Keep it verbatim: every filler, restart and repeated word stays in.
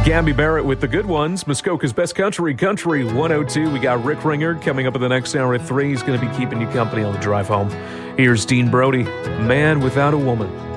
Gabby Barrett with the good ones. Muskoka's Best Country, Country one oh two. We got Rick Ringer coming up in the next hour at three. He's going to be keeping you company on the drive home. Here's Dean Brody, Man Without a Woman.